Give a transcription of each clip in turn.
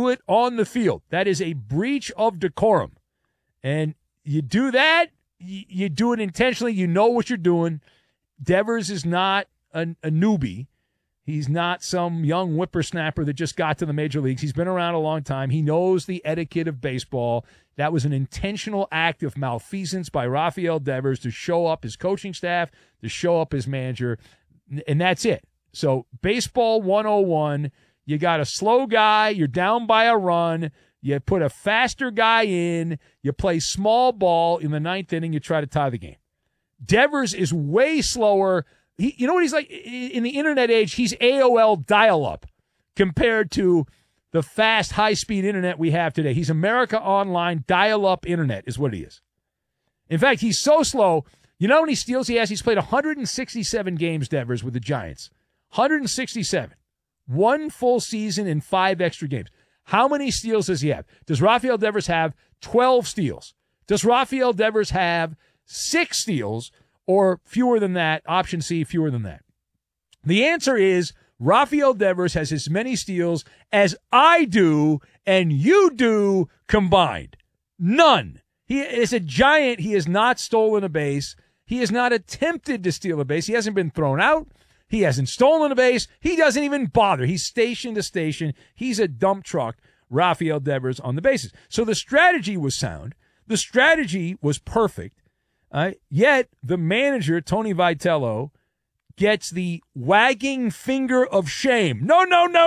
it on the field. That is a breach of decorum. And you do that, you do it intentionally. You know what you're doing. Devers is not a newbie. He's not some young whippersnapper that just got to the major leagues. He's been around a long time. He knows the etiquette of baseball. That was an intentional act of malfeasance by Rafael Devers to show up his coaching staff, to show up his manager, and that's it. So baseball 101, you got a slow guy, you're down by a run, you put a faster guy in, you play small ball in the ninth inning, you try to tie the game. Devers is way slower. You know what he's like? In the internet age, he's AOL dial-up compared to the fast, high-speed internet we have today. He's America Online dial-up internet is what he is. In fact, he's so slow. You know how many steals he has? He's played 167 games, Devers, with the Giants. 167. One full season and 5 extra games. How many steals does he have? Does Rafael Devers have 12 steals? Does Rafael Devers have 6 steals? Or fewer than that, option C, fewer than that. The answer is Rafael Devers has as many steals as I do and you do combined. None. He is a Giant. He has not stolen a base. He has not attempted to steal a base. He hasn't been thrown out. He hasn't stolen a base. He doesn't even bother. He's station to station. He's a dump truck, Rafael Devers, on the bases. So the strategy was sound. The strategy was perfect. Yet the manager, Tony Vitello, gets the wagging finger of shame. No.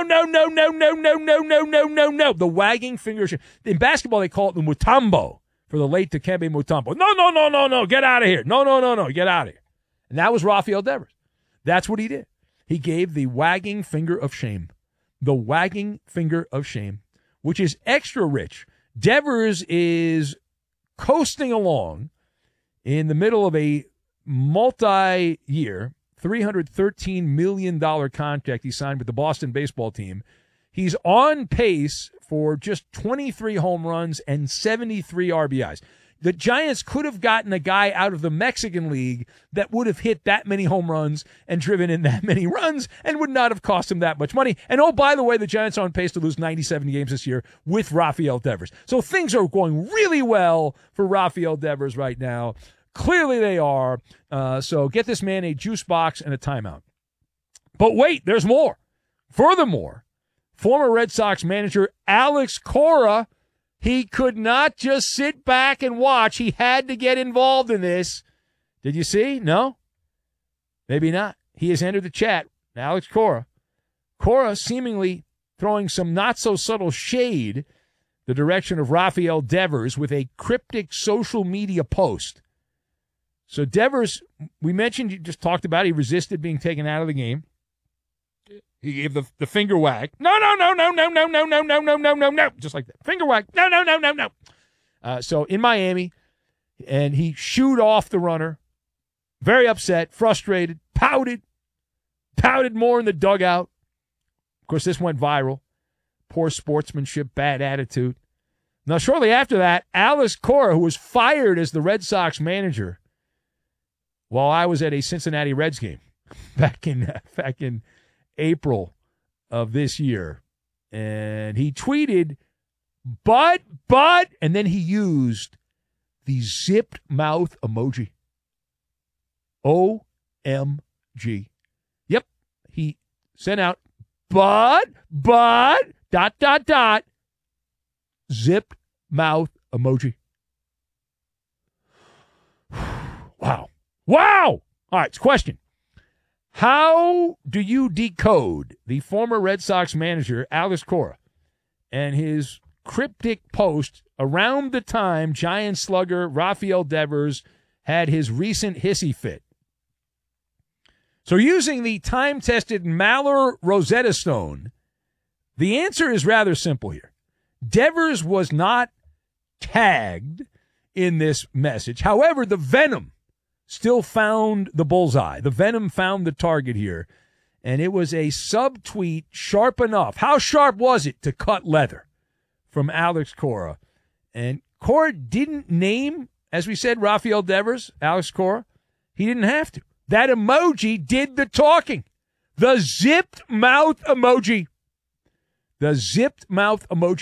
The wagging finger of shame. In basketball, they call it the Mutombo for the late Dikembe Mutombo. No. Get out of here. No. Get out of here. And that was Rafael Devers. That's what he did. He gave the wagging finger of shame. The wagging finger of shame, which is extra rich. Devers is coasting along in the middle of a multi-year, $313 million contract he signed with the Boston baseball team. He's on pace for just 23 home runs and 73 RBIs. The Giants could have gotten a guy out of the Mexican League that would have hit that many home runs and driven in that many runs and would not have cost him that much money. And, oh, by the way, the Giants are on pace to lose 97 games this year with Rafael Devers. So things are going really well for Rafael Devers right now. Clearly they are. So get this man a juice box and a timeout. But wait, there's more. Furthermore, former Red Sox manager Alex Cora, he could not just sit back and watch. He had to get involved in this. Did you see? No? Maybe not. He has entered the chat. Alex Cora. Cora seemingly throwing some not-so-subtle shade the direction of Rafael Devers with a cryptic social media post. So Devers, we mentioned, you just talked about, he resisted being taken out of the game. He gave the finger wag. No. Just like that. Finger wag. No. So in Miami, and he shooed off the runner. Very upset, frustrated, pouted more in the dugout. Of course, this went viral. Poor sportsmanship, bad attitude. Now, shortly after that, Alex Cora, who was fired as the Red Sox manager while I was at a Cincinnati Reds game back in April of this year, and he tweeted, but, and then he used the zipped mouth emoji. OMG. Yep. He sent out, but, zipped mouth emoji. Wow. All right, question. How do you decode the former Red Sox manager, Alex Cora, and his cryptic post around the time Giant slugger Rafael Devers had his recent hissy fit? So using the time-tested Maller Rosetta Stone, the answer is rather simple here. Devers was not tagged in this message. However, the venom still found the bullseye. The venom found the target here, and it was a subtweet sharp enough. How sharp was it to cut leather from Alex Cora? And Cora didn't name, as we said, Rafael Devers, Alex Cora. He didn't have to. That emoji did the talking. The zipped mouth emoji. The zipped mouth emoji.